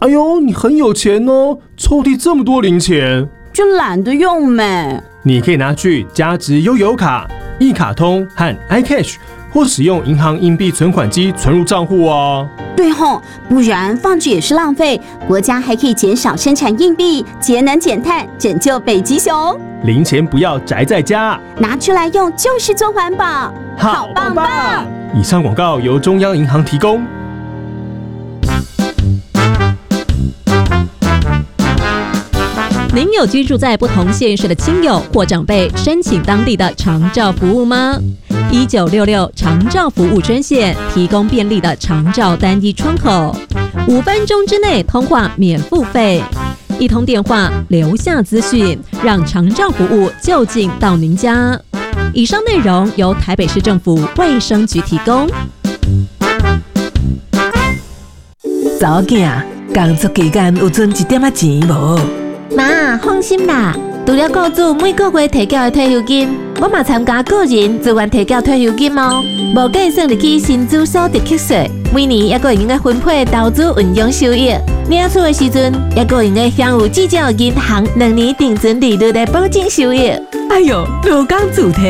哎呦，你很有钱哦，抽屉这么多零钱， 就懒得用没。 你可以拿去加值悠游卡、一卡通和 iCash， 或使用银行硬币存款机存入账户哦。 对吼，不然放着也是浪费。国家还可以减少生产硬币，节能减碳，拯救北极熊。 零钱不要宅在家， 拿出来用就是做环保， 好棒棒！以上广告由中央银行提供。 您有居住在不同县市的亲友或长辈申请当地的长照服务吗？1966长照服务专线提供便利的长照单一窗口，5分钟之内通话免付费，一通电话留下资讯，让长照服务就近到您家。以上内容由台北市政府卫生局提供。 查某囝，工作期间有存一点仔钱无？ 妈，放心啦，除了雇主每个月提缴的退休金，我嘛参加个人自愿提缴退休金哦，无计算入去薪资所得扣税，每年还佫用个分配投资运用收益，领取的时阵还佫用个享有至少银行2年定存利率的保证收益。 哎呦，落工自提。